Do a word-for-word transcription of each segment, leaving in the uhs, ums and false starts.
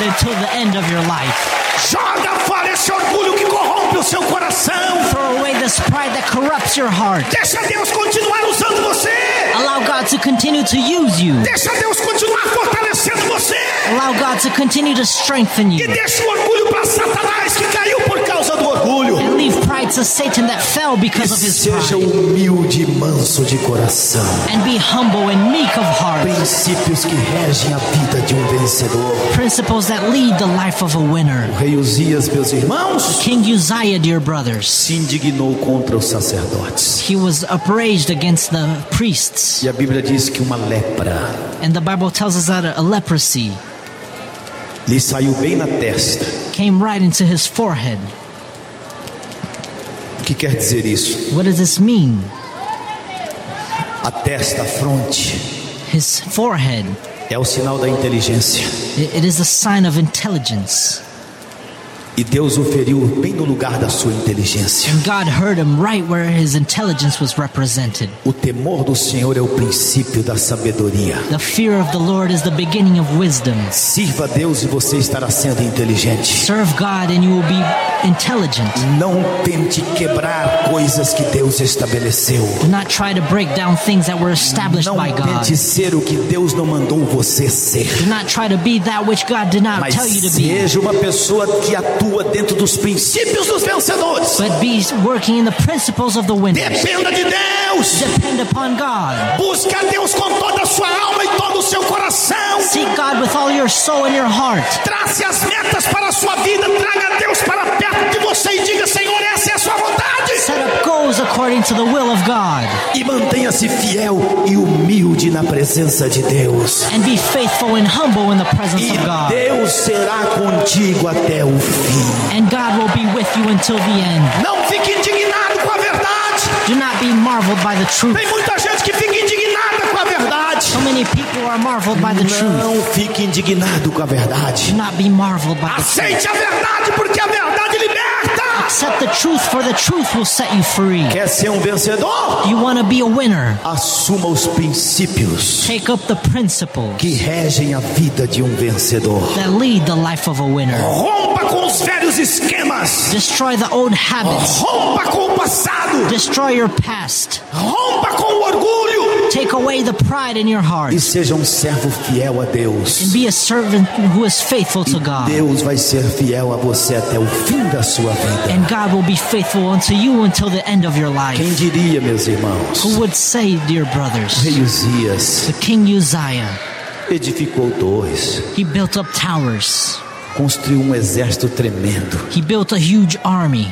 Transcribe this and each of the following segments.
until the end of your life. Joga fora esse orgulho que corrompe o seu coração. Throw away this pride that corrupts your heart. Deixa Deus continuar usando você. Allow God to continue to use you. Deixa Deus continuar fortalecendo você. Allow God to continue to strengthen E you. deixa o orgulho para Satanás que caiu por causa do orgulho. And leave pride to Satan that fell E because of his seja pride. humilde e manso de coração. And be humble and meek of heart. Princípios que regem a vida de um vencedor. Principles that lead the life of a winner. O rei Uzias, meus irmãos, King Uzziah, dear brothers, se indignou contra os sacerdotes. he was upraised against the priests. E a Bíblia diz que uma lepra And the Bible tells us that a leprosy lhe saiu bem na testa. came right into his forehead. O que quer dizer isso? What does this mean? A testa, a fronte, His forehead, é o sinal da inteligência. it it is a sign of intelligence. E Deus o feriu bem no lugar da sua inteligência. And God heard him right where his intelligence was represented. O temor do Senhor é o princípio da sabedoria. The fear of the Lord is the beginning of wisdom. Sirva a Deus e você estará sendo inteligente. Serve God and you will be intelligent. Não tente quebrar coisas que Deus estabeleceu. Do not try to break down things that were established Não by God. tente ser o que Deus não mandou você ser. Do not try to be that which God did not Mas tell you to be. seja uma pessoa que atua dentro dos princípios dos vencedores. But be working in the principles of the winners. Dependa de Deus. Depend upon God. Busque a Deus com toda a sua alma e todo o seu coração. Seek God with all your soul and your heart. Trace as metas para a sua vida. Traga Deus para perto de você e diga: Senhor, essa é a sua vontade. Set up goals according to the will of God. E mantenha-se fiel e humilde na presença de Deus. And be faithful and humble in the presence E of God. Deus será contigo até o fim. And God will be with you until the end. Não fique indignado com a verdade. Do not be marveled by the truth. Tem muita gente que fica indignada com a verdade. So many people are marveled by the truth. Não fique indignado com a verdade. Do not be marveled by the truth. Aceite a verdade, porque a verdade liberta. Accept the truth, for the truth will set you free. Quer ser um vencedor? You want to be a winner? Assuma os princípios Take up the principles que regem a vida de um vencedor. that lead the life of a winner. Rompa com os velhos esquemas. Destroy the old habits. Rompa com o passado. Destroy your past. Rompa com o orgulho. Take away the pride in your heart. E seja um servo fiel a And Deus. be a servant who is faithful to God. Deus vai ser fiel a você até o fim da sua vida. And God will be faithful unto you until the end of your life. Quem diria, meus irmãos? Who would say, dear O brothers, rei Uzias the King Uzziah, edificou torres, he built up towers. construiu um exército tremendo, He built a huge army.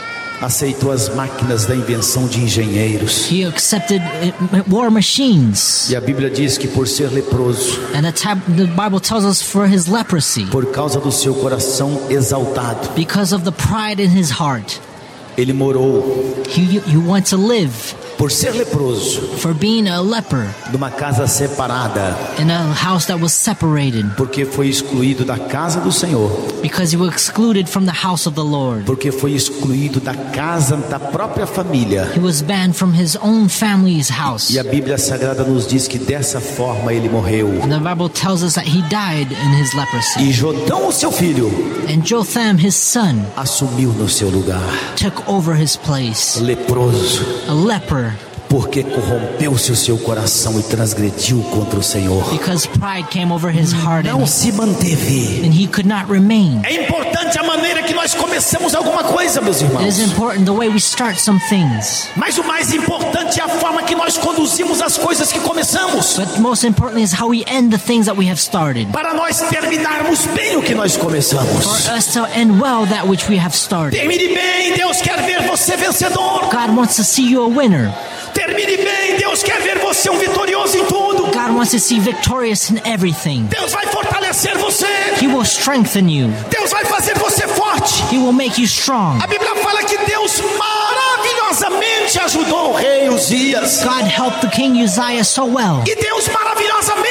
aceitou as máquinas da invenção de engenheiros. He accepted uh, war machines. E a Bíblia diz que por ser leproso, And the, tab- the Bible tells us for his leprosy, por causa do seu coração exaltado, because of the pride in his heart, ele morou, he, he went to live por ser leproso, for being a leper numa casa separada, in a house that was separated, porque foi excluído da casa do Senhor, because he was excluded from the house of the Lord. porque foi excluído da casa da própria família. He was banned from his own family's house. E a Bíblia Sagrada nos diz que dessa forma ele morreu. And the Bible tells us that he died in his leprosy. E Jotão, o seu filho, And Jotham, his son, assumiu no seu lugar, took over his place, leproso, a leper, porque corrompeu-se o seu coração e transgrediu contra o Senhor. because pride came over his heart Não and, se manteve. and he could not remain. É importante a maneira que nós começamos alguma coisa, meus It is irmãos. important the way we start some things. Mas o mais importante é a forma que nós conduzimos as coisas que começamos. But most importantly is how we end the things that we have started. Para nós terminarmos bem o que nós começamos. For us to end well that which we have started. Termine bem, Deus quer ver você vencedor. God wants to see you a winner. Termine bem, Deus quer ver você um vitorioso em tudo. God wants to see victorious in everything. Deus vai fortalecer você. He will strengthen you. Deus vai fazer você forte. He will make you strong. A Bíblia fala que Deus maravilhosamente ajudou o rei Uzias. God helped the King Uzziah so well. E Deus maravilhosamente vai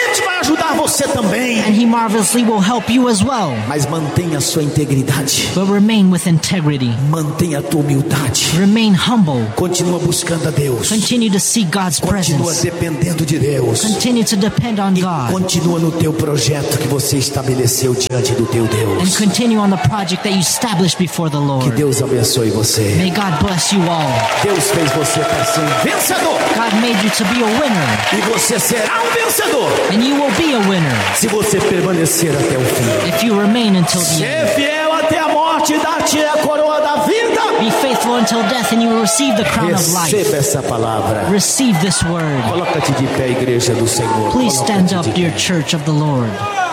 ajudar você também. And He marvelously will help you as well. Mas mantenha a sua integridade. But remain with integrity. Mantenha a tua humildade. Remain humble. Continua buscando a Deus. Continue to seek God's Continua presence. dependendo de Deus. Continue to depend on E God. continua no teu projeto que você estabeleceu diante do teu And Deus. continue on the project that you established before the Que Lord. Deus abençoe você. May God bless you all. Deus fez você para ser um vencedor. God made you to be a winner. E você será um vencedor And you will be a winner se você permanecer até o fim. if you remain until the end. Ser fiel até a morte e dar-te a coroa da vida. Be faithful until death and you will receive the crown of life. Receba essa palavra. Receive this word. Coloca-te de pé, igreja do Senhor. Please stand Coloca-te up, de dear pé. church of the Lord.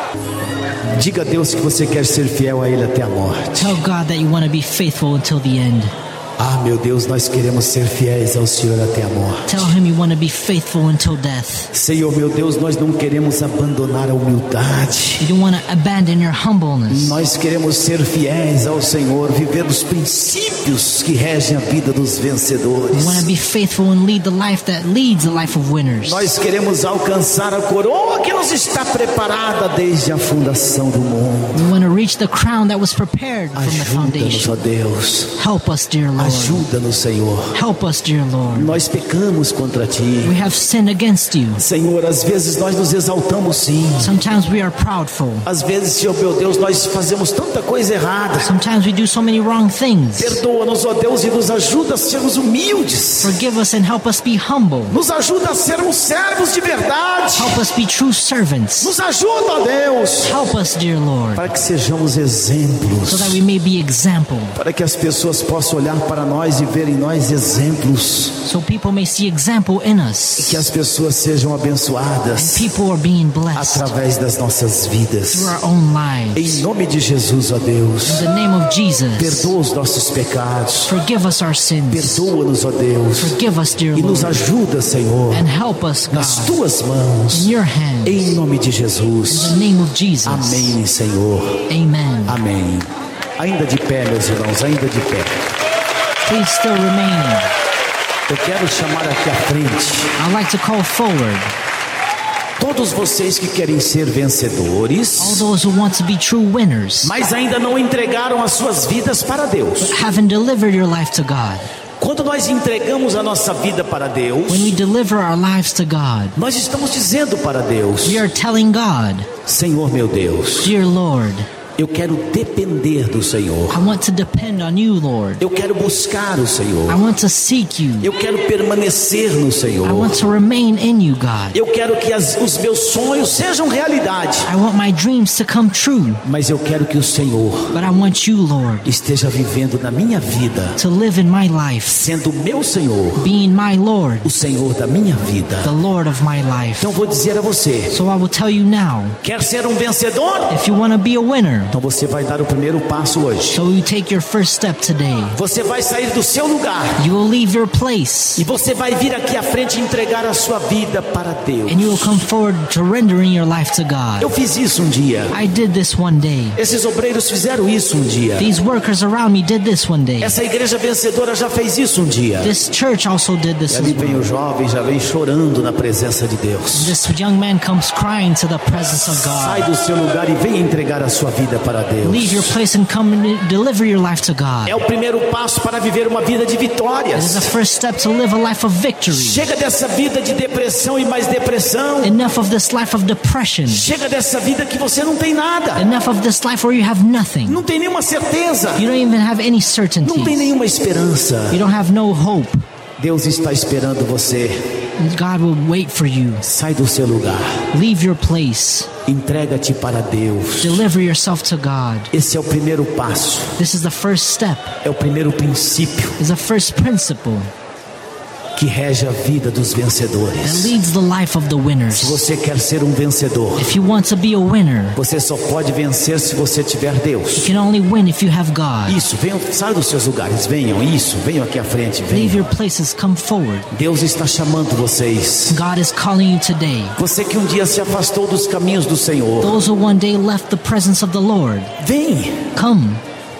Diga a Deus que você quer ser fiel a Ele até a morte. Tell God that you want to be faithful until the end. Ah, meu Deus, nós queremos ser fiéis ao Senhor até a morte. Tell Him you want to be faithful until death. Senhor, meu Deus, nós não queremos abandonar a humildade. You don't want to abandon your humbleness. Nós queremos ser fiéis ao Senhor, viver os princípios que regem a vida dos You vencedores. want to be faithful and lead the life that leads the life of winners. Nós queremos alcançar a coroa que nos está preparada desde a fundação do mundo. We want to reach the crown that was prepared from the Ajuda-nos, foundation. ó Deus. Help us, dear Lord. Ajuda-nos, Senhor. Help us, dear Lord. Nós pecamos contra Ti. We have sinned against you. Senhor, às vezes nós nos exaltamos sim. Sometimes we are proudful. Às vezes, Senhor, meu Deus, nós fazemos tanta coisa errada. Sometimes we do so many wrong things. Perdoa-nos, ó Deus, e nos ajuda a sermos humildes. Forgive us and help us be humble. Nos ajuda a sermos servos de verdade. Help us be true servants. Nos ajuda, ó Deus, Help us, dear Lord, para que sejamos exemplos. so that we may be example. Para que as pessoas possam olhar para nós e ver em nós exemplos. So people may see example in E us. que as pessoas sejam abençoadas People are being blessed através das nossas vidas. through our own Em lives. nome de Jesus, ó Deus. In the name of Jesus, Perdoa os nossos pecados. forgive us our sins. Perdoa-nos, ó Deus. Forgive us, dear E nos Lord, ajuda, Senhor, and help us, nas God, tuas mãos. in your hands. Em nome de In Jesus. the name of Jesus. Amém, Senhor. Amen. Amém. Ainda de pé, meus irmãos, ainda de pé. Please still remaining. Eu quero chamar aqui à frente I'd like to call forward todos vocês que querem ser all vencedores, those who want to be true winners, mas ainda não entregaram as suas vidas para Deus. haven't delivered your life to God. Quando nós entregamos a nossa vida para Deus, When we deliver our lives to God, nós estamos dizendo para Deus: we are telling God, Senhor meu Deus, dear Lord, eu quero depender do Senhor. I want to depend on you, Lord. Eu quero buscar o Senhor. I want to seek you. Eu quero permanecer no I Senhor. want to remain in you, God. Eu quero que as, os meus sonhos sejam realidade. I want my dreams to come true, Mas eu quero que o Senhor but I want you, Lord, esteja vivendo na minha vida, to live in my life, sendo o meu Senhor, being my Lord, o Senhor da minha vida. the Lord of my life. Então vou dizer a você: So I will tell you now, quer ser um vencedor? if you want to be a winner, Então você vai dar o primeiro passo hoje. so you take your first step today. Você vai sair do seu lugar You will leave your place e você vai vir aqui à frente e entregar a sua vida para Deus. and you will come forward to rendering your life to God. Eu fiz isso um dia. I did this one day. Esses obreiros fizeram isso um dia. These workers around me did this one day. Essa igreja vencedora já fez isso um dia. This church also did this E as ali vem well. o jovem, já vem chorando na presença de Deus. This young man comes crying to the presence of Sai God. do seu lugar e vem entregar a sua vida para Deus. Leave your place and come and deliver your life to God. É o primeiro passo para viver uma vida de It is the vitórias. first step to live a life of victory. Chega dessa vida de depressão e mais depressão. Enough of this life of depression. Chega dessa vida que você não tem nada. Enough of this life where you have nothing. Não tem nenhuma certeza. You don't even have any Não tem certainty. nenhuma esperança. You don't have no hope. Deus está esperando você. God will wait for you. Sai do seu lugar. Leave your place. Entrega-te para Deus. Deliver yourself to God. Esse é o primeiro passo. This is the first step. É o primeiro princípio It's the first principle que rege a vida dos that vencedores. leads the life of the Se winners. você quer ser um vencedor, If you want to be a winner, você só pode vencer se você tiver Deus. you can only win if you have God. Isso, venham, saiam dos seus lugares, venham, isso, venham aqui à frente, Leave venham. your places, come forward. Deus está chamando vocês. God is calling you today. Você que um dia se afastou dos caminhos do Senhor, Those who one day left the presence of the Lord, vem. come.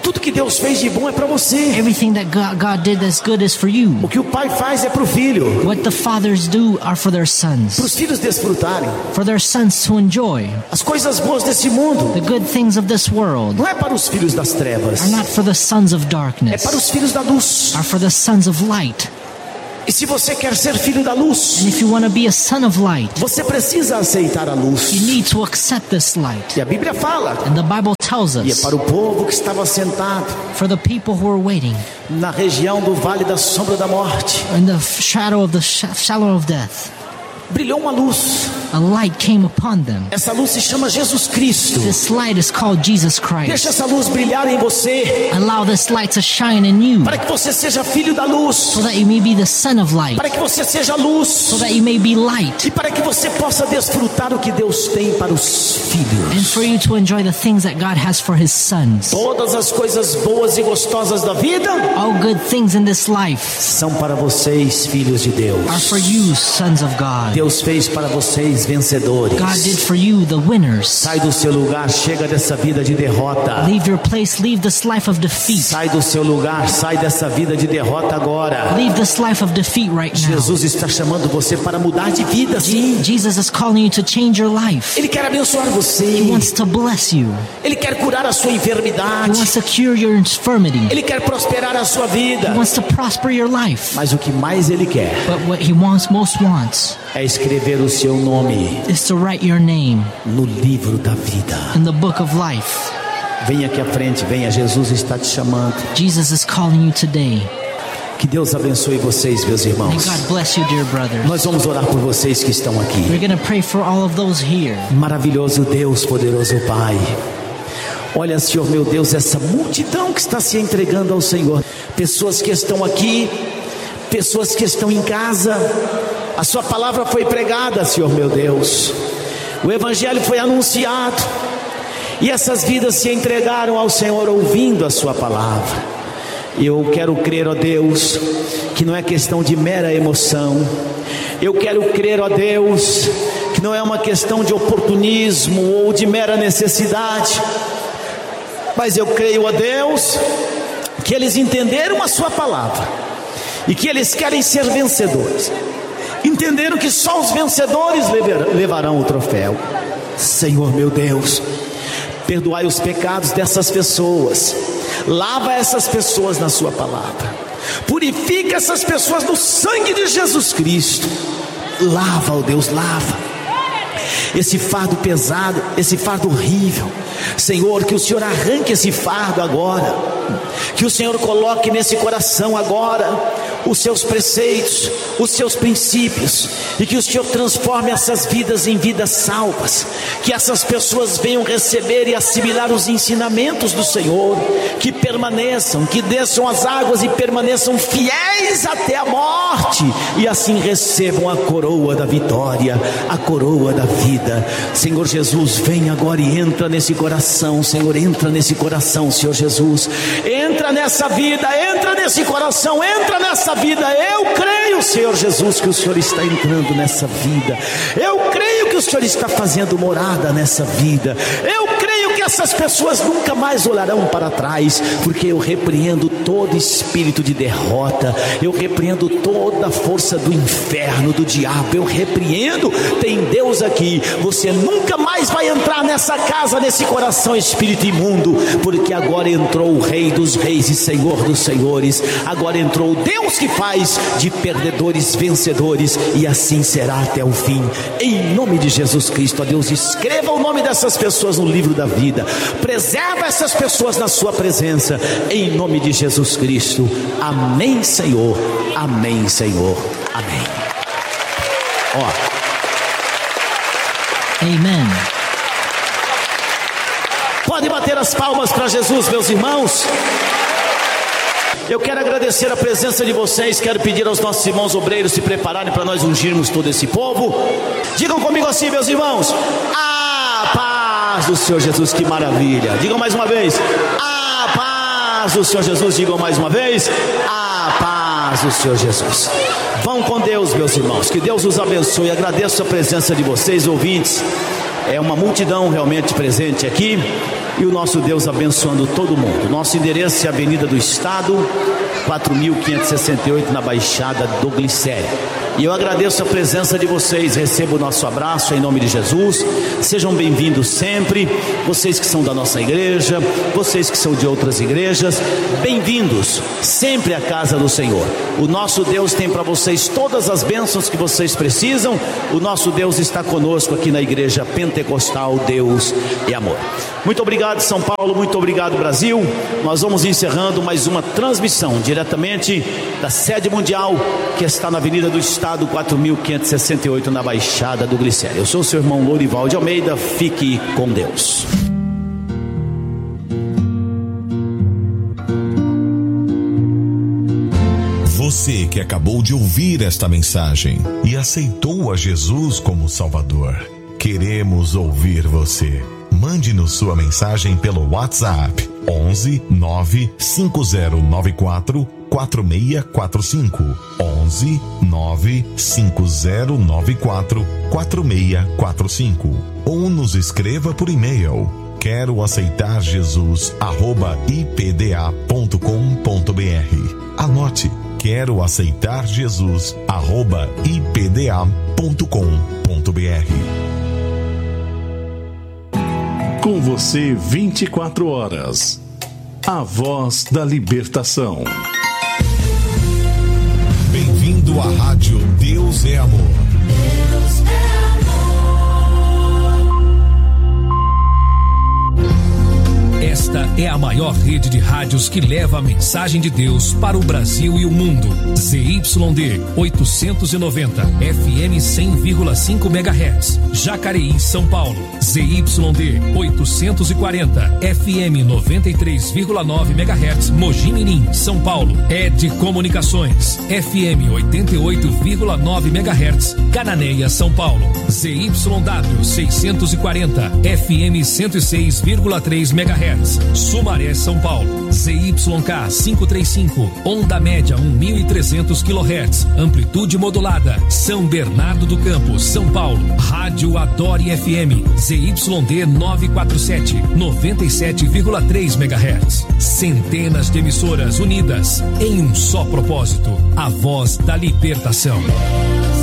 Tudo que Deus fez de bom é para você. Everything that God, God did that's good is for you. O que o pai faz é para o filho. What the fathers do are for their sons. Para os filhos desfrutarem. For their sons to enjoy. As coisas boas desse mundo. The good things of this world. Não é para os filhos das trevas. Are not for the sons of É darkness. para os filhos da luz. Are for the sons of light. E se você quer ser filho da luz, And if you want to be a son of light, você precisa aceitar a luz. you need to accept this light. E a Bíblia fala. And the Bible tells E é us, para o povo que estava sentado for the people who are waiting na região do vale da sombra da morte, in the shadow of the sh- shadow of death, brilhou uma luz. a light came upon them. Essa luz se chama Jesus Cristo. This light is called Jesus Deixa Christ. essa luz brilhar em você, Allow this light to shine in you, para que você seja filho da luz, so that you may be the son of light, para que você seja luz, so that you may be light, e para que você possa desfrutar o que Deus tem para os and filhos. for you to enjoy the things that God has for His sons. Todas as coisas boas e gostosas da vida All good things in this life são para vocês, filhos de Deus. are for you, sons of God. Deus fez para vocês vencedores. God did for you, the winners. Sai do seu lugar, chega dessa vida de derrota. Leave your place, leave this life of defeat. Sai do seu lugar, sai dessa vida de derrota agora. Leave this life of defeat right now. Jesus está chamando você para mudar de vida, sim. Jesus is calling you to change your life. Ele quer abençoar você. He wants to bless you. Ele quer curar a sua He enfermidade. wants to cure your infirmity. Ele quer prosperar a sua vida. He wants to prosper your life. Mas o que mais ele quer But what He wants, most wants, é escrever o seu nome is to write your name no livro da vida. in the book of life. Venha aqui à frente, venha. Jesus está te chamando. Jesus is calling you today. Que Deus abençoe vocês, meus May irmãos. God bless you, dear brothers. Nós vamos orar por vocês que estão aqui. We're going to pray for all of those here. Maravilhoso Deus, poderoso Pai. Olha, Senhor, meu Deus, essa multidão que está se entregando ao Senhor. Pessoas que estão aqui, pessoas que estão em casa. A sua palavra foi pregada, Senhor, meu Deus. O evangelho foi anunciado. E essas vidas se entregaram ao Senhor ouvindo a sua palavra. Eu quero crer, ó Deus, que não é questão de mera emoção. Eu quero crer, ó Deus, que não é uma questão de oportunismo ou de mera necessidade. Mas eu creio, ó Deus, que eles entenderam a sua palavra e que eles querem ser vencedores. Entenderam que só os vencedores levarão o troféu. Senhor, meu Deus, perdoai os pecados dessas pessoas. Lava essas pessoas na sua palavra. Purifica essas pessoas no sangue de Jesus Cristo. Lava, ó Deus, lava esse fardo pesado, esse fardo horrível. Senhor, que o Senhor arranque esse fardo agora. Que o Senhor coloque nesse coração agora os seus preceitos, os seus princípios, e que o Senhor transforme essas vidas em vidas salvas. Que essas pessoas venham receber e assimilar os ensinamentos do Senhor, que permaneçam, que desçam as águas e permaneçam fiéis até a morte, e assim recebam a coroa da vitória, a coroa da vida. Senhor Jesus, vem agora e entra nesse coração. Senhor, entra nesse coração, Senhor Jesus. Entra nessa vida, entra nesse coração, entra nessa vida. Eu creio, Senhor Jesus, que o Senhor está entrando nessa vida. Eu creio que o Senhor está fazendo morada nessa vida. Eu creio que essas pessoas nunca mais olharão para trás, porque eu repreendo todo espírito de derrota. Eu repreendo toda a força do inferno, do diabo. Eu repreendo. Tem Deus aqui. Você nunca mais vai entrar nessa casa, nesse coração, espírito imundo, porque agora entrou o Rei dos Reis e Senhor dos Senhores. Agora entrou o Deus que faz de perdedores vencedores, e assim será até o fim. Em nome de Jesus Cristo, ó Deus, escreva o nome dessas pessoas no livro da vida. Preserva essas pessoas na sua presença, em nome de Jesus Cristo. Amém, Senhor. Amém, Senhor. Amém. Ó. Amen. Pode bater as palmas para Jesus, meus irmãos. Eu quero agradecer a presença de vocês. Quero pedir aos nossos irmãos obreiros se prepararem para nós ungirmos todo esse povo. Digam comigo assim, meus irmãos: a paz do Senhor Jesus. Que maravilha. Digam mais uma vez: a paz do Senhor Jesus. Digam mais uma vez: a paz do Senhor Jesus. Vão com Deus, meus irmãos. Que Deus os abençoe. Agradeço a presença de vocês, ouvintes. É uma multidão realmente presente aqui e o nosso Deus abençoando todo mundo. Nosso endereço é Avenida do Estado, quatro mil quinhentos e sessenta e oito, na Baixada do Glicério. E eu agradeço a presença de vocês, recebo o nosso abraço em nome de Jesus. Sejam bem-vindos sempre, vocês que são da nossa igreja, vocês que são de outras igrejas, bem-vindos sempre à casa do Senhor. O nosso Deus tem para vocês todas as bênçãos que vocês precisam. O nosso Deus está conosco aqui na Igreja Pentecostal Deus e Amor. Muito obrigado, São Paulo, muito obrigado, Brasil. Nós vamos encerrando mais uma transmissão diretamente da sede mundial, que está na Avenida do Estado, quatro mil quinhentos e sessenta e oito, na Baixada do Glicério. Eu sou o seu irmão Lourival de Almeida, fique com Deus. Você que acabou de ouvir esta mensagem e aceitou a Jesus como Salvador, queremos ouvir você. Mande-nos sua mensagem pelo WhatsApp onze nove cinco zero nove quatro quatro seis quatro cinco, onze nove cinco zero nove quatro quatro seis quatro cinco, ou nos escreva por e-mail quero aceitar Jesus arroba i p d a ponto com ponto b r. Anote, quero aceitar Jesus arroba i p d a ponto com ponto b r. Com você vinte e quatro horas. A voz da libertação. Bem-vindo à Rádio Deus é Amor. Deus é amor. Esta é a maior rede de rádios que leva a mensagem de Deus para o Brasil e o mundo. Z Y D oitocentos e noventa, F M cem vírgula cinco megahertz, Jacareí, São Paulo. Z Y D oitocentos e quarenta, F M noventa e três vírgula nove megahertz, Mogi Mirim, São Paulo. E D Comunicações, F M oitenta e oito vírgula nove megahertz, Cananéia, São Paulo. Z Y W seiscentos e quarenta, F M cento e seis vírgula três megahertz, Sumaré, São Paulo. Z Y K quinhentos e trinta e cinco, onda média mil e trezentos quilohertz, amplitude modulada, São Bernardo do Campo, São Paulo. Rádio Adore F M, Z Y D novecentos e quarenta e sete, noventa e sete vírgula três megahertz. Centenas de emissoras unidas em um só propósito: a voz da libertação.